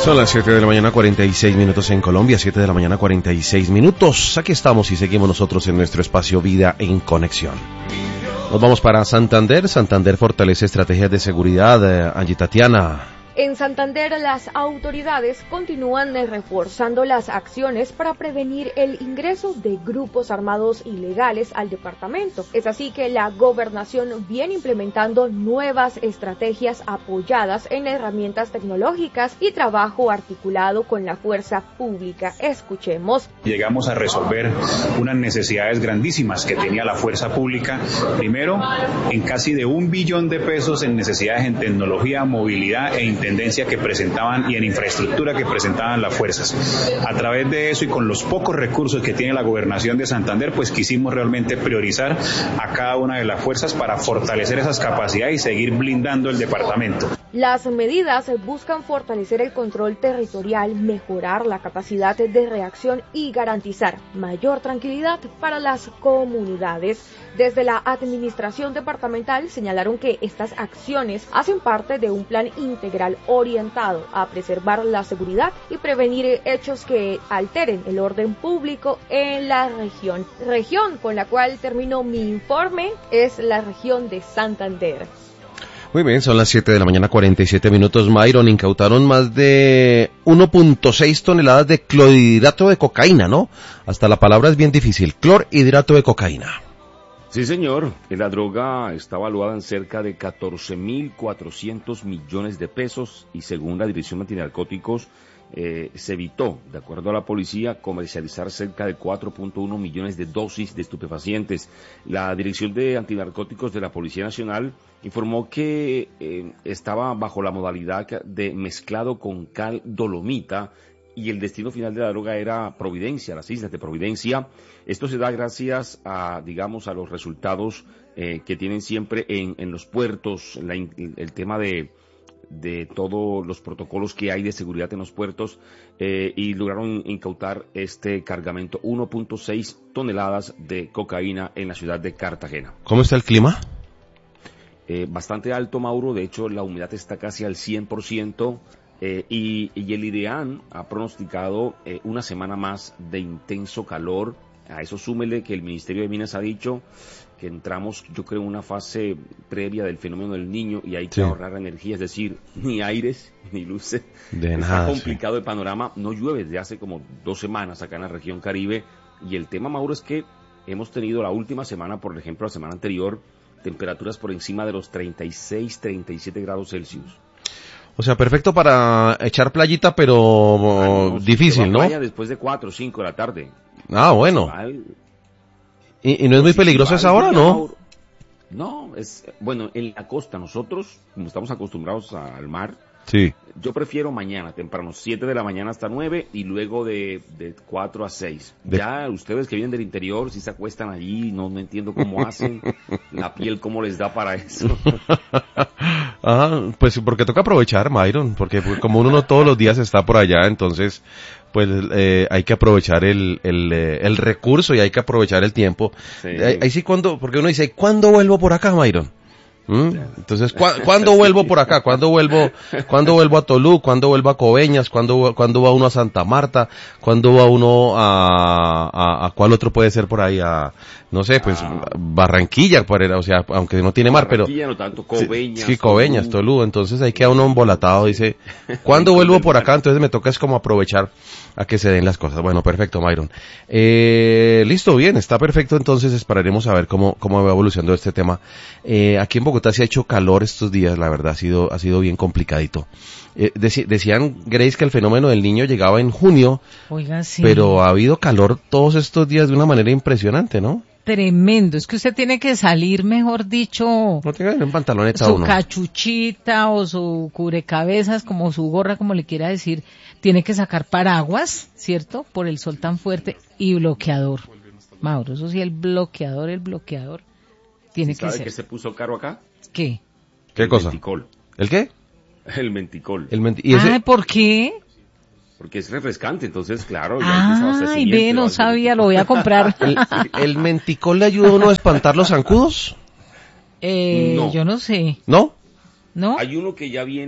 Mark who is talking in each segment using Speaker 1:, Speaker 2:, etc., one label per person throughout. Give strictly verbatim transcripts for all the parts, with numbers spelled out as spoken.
Speaker 1: Son las siete de la mañana, cuarenta y seis minutos en Colombia, siete de la mañana, cuarenta y seis minutos. Aquí estamos y seguimos nosotros en nuestro espacio Vida en Conexión. Nos vamos para Santander. Santander fortalece estrategias de seguridad. Eh, Angie Tatiana.
Speaker 2: En Santander, las autoridades continúan reforzando las acciones para prevenir el ingreso de grupos armados ilegales al departamento. Es así que la gobernación viene implementando nuevas estrategias apoyadas en herramientas tecnológicas y trabajo articulado con la fuerza pública. Escuchemos.
Speaker 3: Llegamos a resolver unas necesidades grandísimas que tenía la fuerza pública. Primero, en casi de un billón de pesos en necesidades en tecnología, movilidad e tendencia que presentaban y en infraestructura que presentaban las fuerzas. A través de eso y con los pocos recursos que tiene la gobernación de Santander, pues quisimos realmente priorizar a cada una de las fuerzas para fortalecer esas capacidades y seguir blindando el departamento.
Speaker 2: Las medidas buscan fortalecer el control territorial, mejorar la capacidad de reacción y garantizar mayor tranquilidad para las comunidades. Desde la administración departamental señalaron que estas acciones hacen parte de un plan integral orientado a preservar la seguridad y prevenir hechos que alteren el orden público en la región. Región con la cual termino mi informe es la región de Santander.
Speaker 1: Muy bien, son las siete de la mañana, cuarenta y siete minutos. Myron, incautaron más de uno punto seis toneladas de clorhidrato de cocaína, ¿no? Hasta la palabra es bien difícil, clorhidrato de cocaína.
Speaker 4: Sí, señor. La droga está valuada en cerca de catorce mil cuatrocientos millones de pesos y según la Dirección Antinarcóticos eh, se evitó, de acuerdo a la policía, comercializar cerca de cuatro punto uno millones de dosis de estupefacientes. La Dirección de Antinarcóticos de la Policía Nacional informó que eh, estaba bajo la modalidad de mezclado con cal dolomita y el destino final de la droga era Providencia, las islas de Providencia. Esto se da gracias a, digamos, a los resultados eh, que tienen siempre en, en los puertos, la, el tema de, de todos los protocolos que hay de seguridad en los puertos, eh, y lograron incautar este cargamento, uno punto seis toneladas de cocaína en la ciudad de Cartagena.
Speaker 1: ¿Cómo está el clima?
Speaker 4: Eh, bastante alto, Mauro, de hecho la humedad está casi al cien por ciento. Eh, y, y el IDEAN ha pronosticado eh, una semana más de intenso calor. A eso súmele que el Ministerio de Minas ha dicho que entramos, yo creo, en una fase previa del fenómeno del Niño y hay que sí. ahorrar energía, es decir, ni aires ni luces.
Speaker 1: De
Speaker 4: Está
Speaker 1: nada,
Speaker 4: complicado
Speaker 1: sí.
Speaker 4: el panorama. No llueve desde hace como dos semanas acá en la región Caribe. Y el tema, Mauro, es que hemos tenido la última semana, por ejemplo, la semana anterior, temperaturas por encima de los treinta y seis, treinta y siete grados Celsius.
Speaker 1: O sea, perfecto para echar playita, pero ah, no, difícil, ¿no?
Speaker 4: Playa después de cuatro o cinco de la tarde.
Speaker 1: Ah, bueno.
Speaker 4: Al,
Speaker 1: ¿Y, y no es muy peligroso esa hora, no?
Speaker 4: No, es, bueno, en la costa nosotros, como estamos acostumbrados a, al mar,
Speaker 1: sí.
Speaker 4: Yo prefiero mañana, temprano, siete de la mañana hasta nueve y luego de, de cuatro a seis. De... Ya ustedes que vienen del interior, si se acuestan allí, no, no entiendo cómo hacen, la piel cómo les da para eso.
Speaker 1: Ajá, pues porque toca aprovechar, Myron, porque como uno no todos los días está por allá, entonces pues eh, hay que aprovechar el, el, eh, el recurso y hay que aprovechar el tiempo. Sí. Ahí, ahí sí cuando, porque uno dice, ¿cuándo vuelvo por acá, Myron? ¿Mm? Entonces, ¿cu ¿cuándo vuelvo por acá? ¿Cuándo vuelvo, cuándo vuelvo a Tolú? ¿Cuándo vuelvo a Coveñas? ¿Cuándo, cuándo va uno a Santa Marta? ¿Cuándo va uno a, a, a cuál otro puede ser por ahí? A, no sé, pues, ah. Barranquilla, por, o sea, aunque no tiene mar, pero...
Speaker 4: no tanto, Coveñas.
Speaker 1: Sí, sí Coveñas, Tolú. Tolú. Entonces ahí queda uno embolatado, dice, ¿cuándo vuelvo por acá? Entonces me toca es como aprovechar a que se den las cosas. Bueno, perfecto, Myron. Eh, listo, bien, está perfecto, entonces esperaremos a ver cómo, cómo va evolucionando este tema. Eh, aquí en Bogotá se ha hecho calor estos días, la verdad, ha sido, ha sido bien complicadito. Eh, dec decían, Grace, que el fenómeno del Niño llegaba en junio,
Speaker 5: Oiga, sí.
Speaker 1: Pero ha habido calor todos estos días de una manera impresionante, ¿no?
Speaker 5: Tremendo, es que usted tiene que salir, mejor dicho,
Speaker 1: no tenga un pantaloneta
Speaker 5: su
Speaker 1: uno.
Speaker 5: cachuchita o su cubrecabezas, como su gorra, como le quiera decir, tiene que sacar paraguas, ¿cierto? Por el sol tan fuerte y bloqueador. Mauro, eso sí, el bloqueador, el bloqueador tiene
Speaker 4: ¿Sí
Speaker 5: que
Speaker 4: sabe
Speaker 5: ser.
Speaker 4: ¿Qué se puso caro acá?
Speaker 5: ¿Qué?
Speaker 1: ¿Qué
Speaker 4: el
Speaker 1: cosa?
Speaker 4: Menticol.
Speaker 1: ¿El qué?
Speaker 4: El menticol.
Speaker 1: El menti ¿Y ese?
Speaker 5: Ay, ¿por qué?
Speaker 4: Porque es refrescante, entonces, claro. Ya
Speaker 5: Ay, ve, no sabía, lo voy a comprar.
Speaker 1: ¿El, el menticol le ayuda a uno a espantar los zancudos?
Speaker 5: Eh,
Speaker 4: no.
Speaker 5: Yo no sé.
Speaker 1: ¿No?
Speaker 5: ¿No?
Speaker 4: Hay uno que ya viene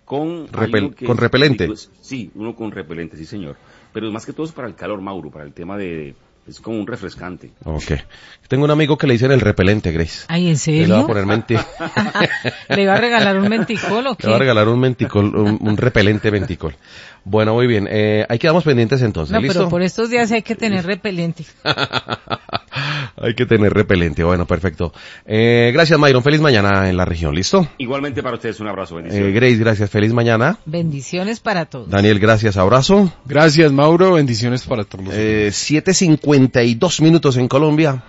Speaker 4: con...
Speaker 1: Repel,
Speaker 4: que
Speaker 1: con
Speaker 4: es,
Speaker 1: repelente.
Speaker 4: pues, sí, uno con repelente, sí señor. Pero más que todo es para el calor, Mauro, para el tema de... Es como un refrescante.
Speaker 1: Ok. Tengo un amigo que le dicen el repelente, Grace.
Speaker 5: Ay, ¿en serio?
Speaker 1: Le va a poner menti.
Speaker 5: ¿Le iba a regalar un menticol o qué?
Speaker 1: Le va a regalar un menticol, un, un repelente menticol. Bueno, muy bien. Eh, ahí quedamos pendientes entonces,
Speaker 5: No,
Speaker 1: ¿listo?
Speaker 5: pero por estos días hay que tener repelente.
Speaker 1: Hay que tener repelente. Bueno, perfecto. Eh, gracias, Myron. Feliz mañana en la región, ¿listo?
Speaker 4: Igualmente para ustedes, un abrazo, bendiciones.
Speaker 1: Eh, Grace, gracias. Feliz mañana.
Speaker 5: Bendiciones para todos.
Speaker 1: Daniel, gracias. Abrazo.
Speaker 6: Gracias, Mauro. Bendiciones para todos.
Speaker 1: Eh, siete cincuenta y dos minutos en Colombia.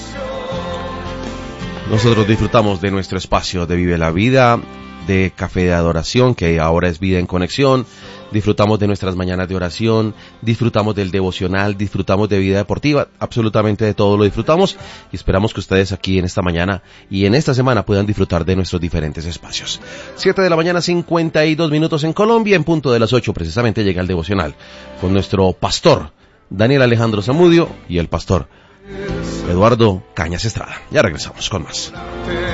Speaker 1: Nosotros disfrutamos de nuestro espacio de Vive la Vida, de Café de Adoración, que ahora es Vida en Conexión. Disfrutamos de nuestras mañanas de oración, disfrutamos del devocional, disfrutamos de vida deportiva, absolutamente de todo lo disfrutamos y esperamos que ustedes aquí en esta mañana y en esta semana puedan disfrutar de nuestros diferentes espacios. Siete de la mañana, cincuenta y dos minutos en Colombia, en punto de las ocho precisamente llega el devocional con nuestro pastor Daniel Alejandro Zamudio y el pastor Eduardo Cañas Estrada. Ya regresamos con más.